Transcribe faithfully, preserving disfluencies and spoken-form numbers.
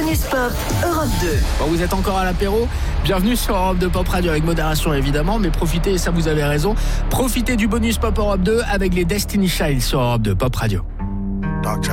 Bonus Pop Europe deux. Bon, vous êtes encore à l'apéro, bienvenue sur Europe deux Pop Radio, avec modération évidemment, mais profitez, ça vous avez raison, profitez du Bonus Pop Europe deux avec les Destiny Child sur Europe deux Pop Radio.